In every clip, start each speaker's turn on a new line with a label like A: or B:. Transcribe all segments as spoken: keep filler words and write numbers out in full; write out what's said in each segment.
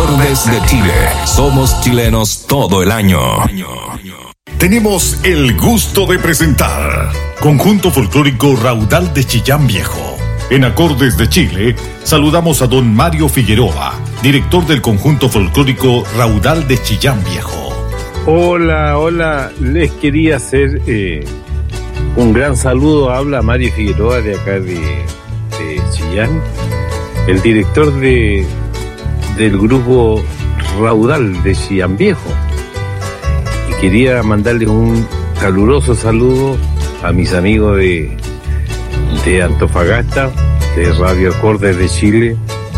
A: Acordes de Chile. Somos chilenos todo el año.
B: Tenemos el gusto de presentar Conjunto Folclórico Raudal de Chillán Viejo. En Acordes de Chile, saludamos a don Mario Figueroa, director del Conjunto Folclórico Raudal de Chillán Viejo.
C: Hola, hola, les quería hacer eh, un gran saludo. Habla Mario Figueroa de acá de, de Chillán, el director de, del grupo Raudal de Chillán Viejo. Y quería mandarles un caluroso saludo a mis amigos de, de Antofagasta, de Radio Acordes de Chile,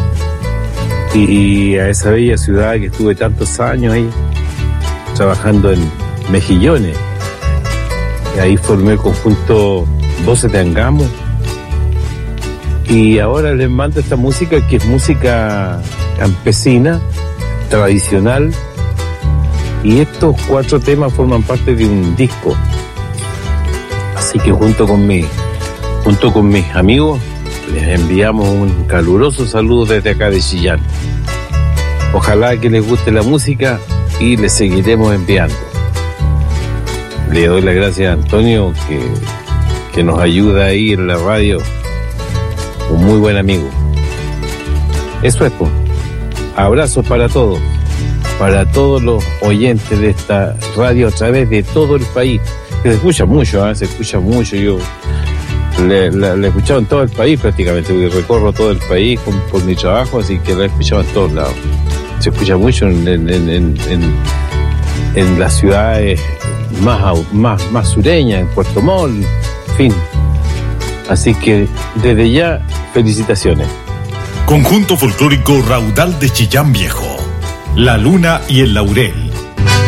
C: y a esa bella ciudad que estuve tantos años ahí trabajando en Mejillones. Y ahí formé el conjunto Voces de Angamo, y ahora les mando esta música que es música campesina, tradicional, y estos cuatro temas forman parte de un disco. Así que junto con mi, junto con mis amigos les enviamos un caluroso saludo desde acá de Chillán. Ojalá que les guste la música y les seguiremos enviando. Le doy las gracias a Antonio que, que nos ayuda ahí en la radio, un muy buen amigo. Eso es, pues. Abrazos para todos, para todos los oyentes de esta radio a través de todo el país. Se escucha mucho, ¿eh? se escucha mucho. Yo le, la, la he escuchado en todo el país prácticamente, porque recorro todo el país con, por mi trabajo, así que la he escuchado en todos lados. Se escucha mucho en, en, en, en, en, en las ciudades más, más, más sureñas, en Puerto Montt, en fin. Así que desde ya, felicitaciones.
B: Conjunto Folclórico Raudal de Chillán Viejo, La Luna y el Laurel.